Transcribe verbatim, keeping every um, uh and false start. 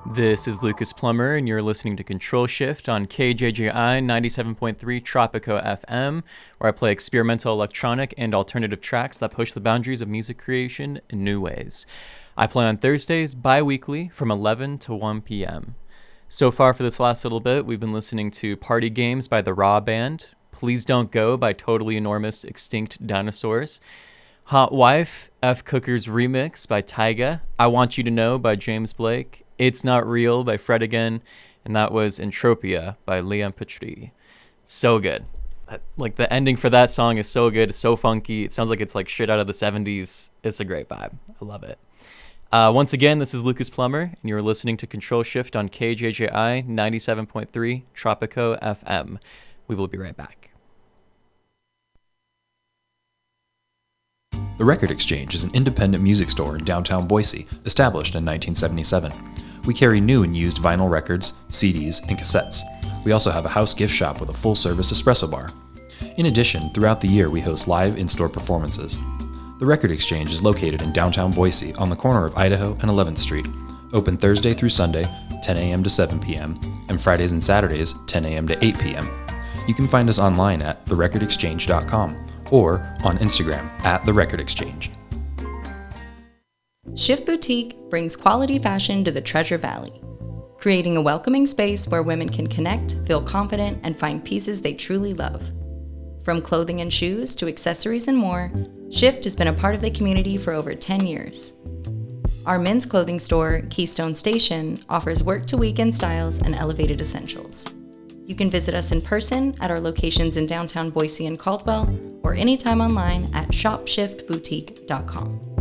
This is Lucas Plummer, and you're listening to Control Shift on K J J I ninety-seven point three Tropico F M, where I play experimental electronic and alternative tracks that push the boundaries of music creation in new ways. I play on Thursdays bi-weekly from eleven to one p.m. So far for this last little bit, we've been listening to Party Games by the Raw Band, Please Don't Go by Totally Enormous Extinct Dinosaurs, Hot Wife, F. Cooker's Remix by Tyga, I Want You to Know by James Blake, It's Not Real by Fred Again, and that was Entropia by Liam Petrie. So good. Like, the ending for that song is so good. It's so funky. It sounds like it's like straight out of the seventies. It's a great vibe. I love it. Uh, once again, this is Lucas Plummer, and you're listening to Control Shift on K J J I ninety-seven point three Tropico F M. We will be right back. The Record Exchange is an independent music store in downtown Boise, established in nineteen seventy-seven. We carry new and used vinyl records, C Ds, and cassettes. We also have a house gift shop with a full-service espresso bar. In addition, throughout the year we host live in-store performances. The Record Exchange is located in downtown Boise on the corner of Idaho and eleventh Street, open Thursday through Sunday, ten a.m. to seven p.m., and Fridays and Saturdays, ten a.m. to eight p.m. You can find us online at the record exchange dot com or on Instagram at The Record Exchange. Shift Boutique brings quality fashion to the Treasure Valley, creating a welcoming space where women can connect, feel confident, and find pieces they truly love. From clothing and shoes to accessories and more, Shift has been a part of the community for over ten years. Our men's clothing store, Keystone Station, offers work-to-weekend styles and elevated essentials. You can visit us in person at our locations in downtown Boise and Caldwell, or anytime online at shop shift boutique dot com.